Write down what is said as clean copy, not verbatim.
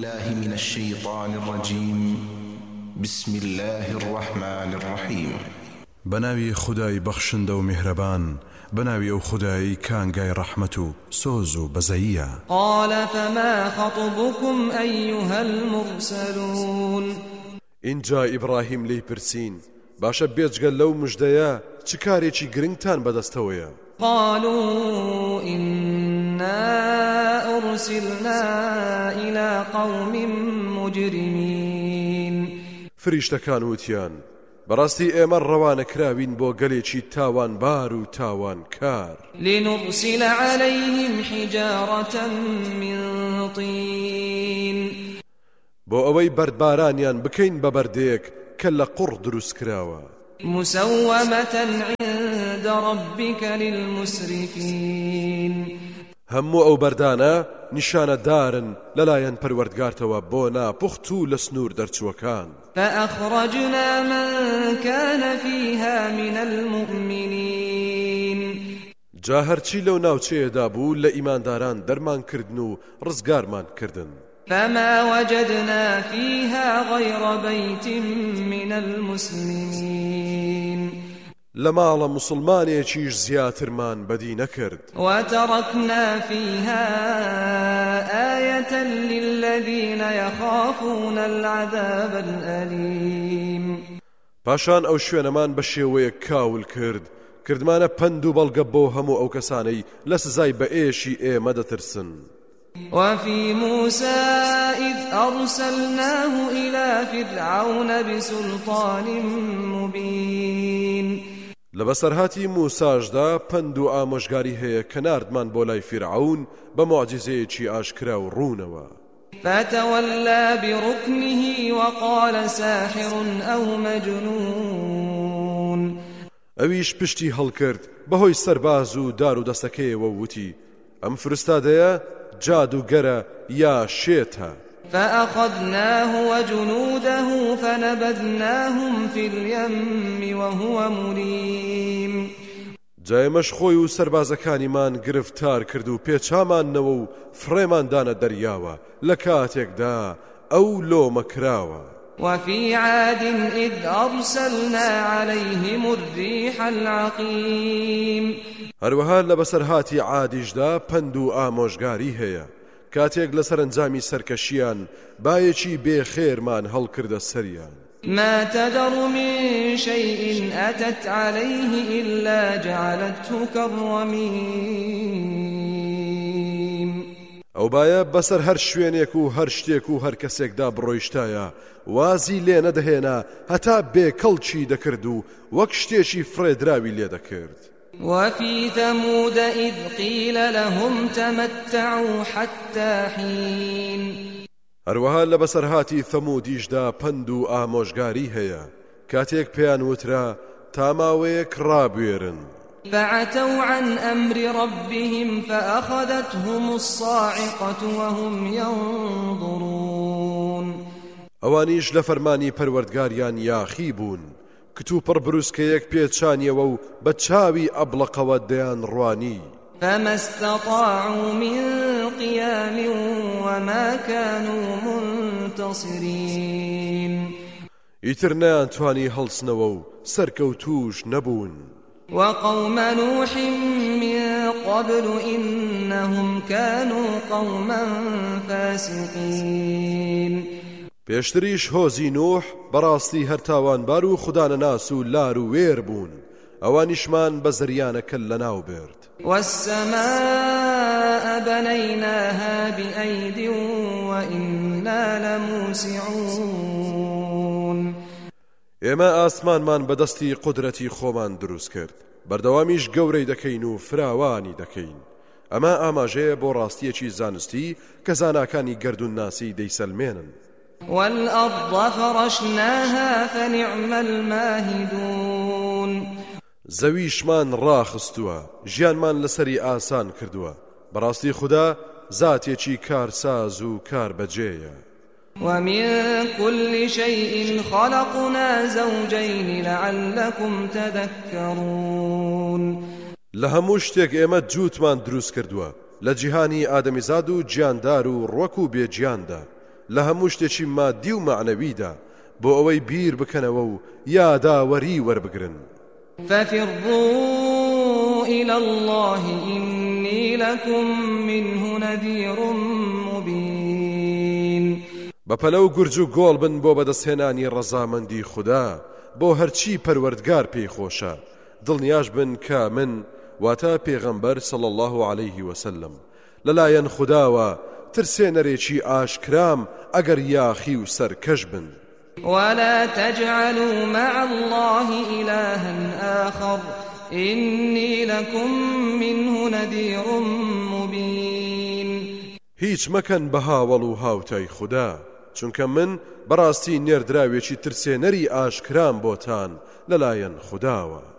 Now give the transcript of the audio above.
بالله من الشيطان الرجيم بسم الله الرحمن الرحيم بناوي خداي بخشند ومهربان بناوي او خداي كانغاي رحمته سوزو بزيا. قال فما خطبكم أيها المرسلون. اینجا إبراهيم لي برسين باشا بيجگەل لەو مژدەیە چ کارێکی گرنگتان بەدەستەوەیە؟ قالوا إنا أرسلنا إلى قوم مجرمين. فریشتەکان وتیان بەڕاستی ئێمە ڕەوانە کراوین بۆ گەلێکی تاوانبار و تاوانکار. لنرسل عليهم حجارة من طين. بۆ ئەوەی بەردبارانیان بکەین بە بەردەیەک کە لە قوڕ دروست کراوە. مسومة عند ربك للمسرفين. هەموو ئەو بەردانە نیشانە دارن لەلایەن پەروەردگارتەوە بۆ ناپوخت و لە سنوور دەرچووەکان. فأخرجنا من كان فيها من المؤمنين. جا هەرچی لەو ناوچەیەدا بوو لە ئیمانداران دەرمان کردن و ڕزگارمان کردن. فما وجدنا فيها غير بيت من المسلمين. لماڵە مسلمانێکیش زیاترمان بەدی نەکرد. وتركنا فيها آية للذين يخافون العذاب الأليم. پاشان ئەو شوێنەمان بە شێوەیە کاول کرد کردمانە پند و بەڵگە بۆ هەموو ئەو کەسانەی لە سزای بە ئێشی ئێمە دەترسن. وفي موسى إذ أرسلناه إلى فرعون بسلطان مبين. لبسرهاتی موساشدا پند و ئامۆژگاری هەیە کە ناردمان بۆ لای فرعون بە معجزەیەکی ئاشکرا و ڕوونەوە. فتولى بركنه وقال ساحر أو مجنون. ئەویش پشتی هەڵکرد بەهۆی سەرباز و دار و دەستەکەیەوە وتی ئەم فرستادەیە جادوگەرە یا شێتە. فأخذناه وجنوده فنبذناهم في اليم وهو مليم. جایمەش خۆی و سەربازەکانیمان گرفتار کرد و پێچامانەوە و فڕێماندانە دەریاوە لە کاتێکدا ئەو لۆمە کراوە. وفي عاد إذ أرسلنا عليهم الريح العقيم. هەروەها لە بەسەرهاتی عادیشدا پند و ئامۆژگاری هەیە کاتێک لە سەرنجامی سەرکەشیان بایەکی بێخێرمان هەڵکردە سەریان. ما تذر من شيء أتت عليه إلا جعلته كالرميم. ئەو بایە بەسەر هەر شوێنێک و هەر شتێک و هەر کەسێکدا بڕۆیشتایە وازی لێ نەدەهێنا هەتا بێکەڵکی دەکرد و وەک شتێکی فرێدراوی لێ دەکرد. وفي ثمود إذ قيل لهم تمتعوا حتى حين. هەروەها لە بەسەرهاتی ثەمودیشدا پند و ئامۆژگاری هەیە کاتێک پێیان وترا تا ماوەیەک ڕابوێرن. فعتوا عن أمر ربهم فأخذتهم الصاعقة وهم ينظرون. ئەوانیش لە فەرمانی پەروەردگاریان یاخی بوون کتوپڕ بروسکەیەک پێچانیەوە و بە چاوی ئەبڵەقەوە دەیان ڕوانی. فما استطاعوا من قيام وما كانوا منتصرين. ئیتر نەیانتوانی هەڵسنەوە و سەرکەوتوش نەبوون. وقوم نوح من قبل إنهم كانوا قوما فاسقين. پێشتریش هۆزی نوح بەڕاستی هەرتاوانبار و خودانەناس و لار و وێر بوون ئەوانیشمان بە زریانەکە لەناو بێرد. والسماء بنيناها بأيد وإنا لموسعون. ئێمە ئاسمانمان بەدەستی قودرەتی خۆمان دروست کرد بەردەوامیش گەورەی دەکەین و فراوانی دەکەین. ئەمە ئاماژەیە بۆ ڕاستیەکی زانستی کە زاناکانی گەردون ناسی دەیسەلمێنن. والأرض فرشناها فنعم الماهدون. زەویشمان ڕاخستووە ژیانمان لەسەری ئاسان کردووە بەڕاستی خوددا زاتێکی کارساز و کاربەجێیە. ومن كل شيء خلقنا زوجين لعلكم تذكرون. لە هەموو شتێک ئێمە جووتمان دروست کردووە لە جیهانی ئادەمیزاد و گیاندار و ڕوەک و بێگیاندا لە هەموو شتێکی مادی و معنەویدا بۆ ئەوەی بیر بکەنەوە و یاداوەری وەربگرن. ففروا إلى الله إني لكم منه نذير مبين. بەپەلە و گورج و گۆڵ بن بۆ بەدەستهێنانی ڕەزامەندی خوددا بۆ هەرچی پەروەردگار پێی خۆشە. دڵنیاش بن کە من واتە پێغەمبەر صلی الله عليه وسلم لەلایەن خودداوە ترسێنەرێکی ئاشکرام ئەگەر یاخی و سەرکەش بن. ولا تجعلوا مع الله إلها آخر إني لكم منه نذير مبين. هیچ مەکەن بە هاوڵ و هاوتای خوددا، چونکە من بەڕاستی نێردراوێکی ترسێنەری ئاشکرام بۆتان لەلایەن خودداوە.